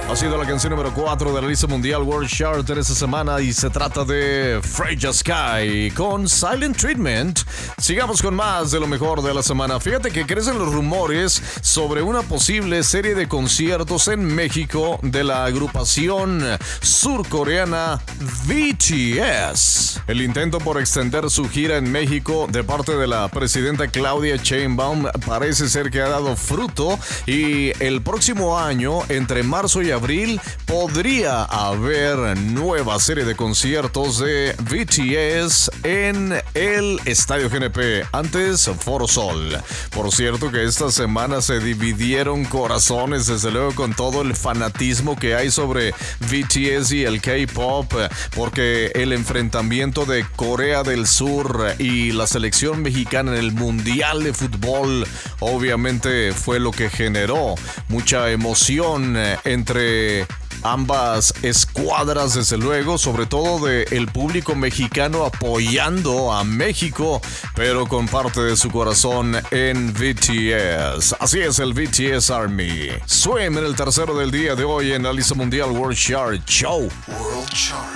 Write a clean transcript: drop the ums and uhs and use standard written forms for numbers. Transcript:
Ha sido la canción número 4 de la lista mundial World Chart en esta semana y se trata de Freya Sky con Silent Treatment. Sigamos con más de lo mejor de la semana. Fíjate que crecen los rumores sobre una posible serie de conciertos en México de la agrupación surcoreana BTS. El intento por extender su gira en México de parte de la presidenta Claudia Sheinbaum parece ser que ha dado fruto y el próximo año, entre marzo y abril, podría haber nueva serie de conciertos de BTS en el Estadio GNP, antes Foro Sol. Por cierto que esta semana se dividieron corazones, desde luego, con todo el fanatismo que hay sobre BTS y el K-pop, porque el enfrentamiento de Corea del Sur y la selección mexicana en el Mundial de Fútbol obviamente fue lo que generó mucha emoción entre ambas escuadras, desde luego, sobre todo del público mexicano apoyando a México, pero con parte de su corazón en BTS. Así es, el BTS Army. Swim en el tercero del día de hoy en la lista mundial World Chart Show. World Chart.